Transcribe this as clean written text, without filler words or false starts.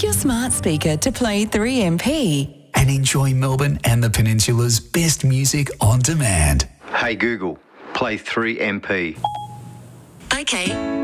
your smart speaker to play 3MP and enjoy Melbourne and the Peninsula's best music on demand. Hey Google, play 3MP. Okay,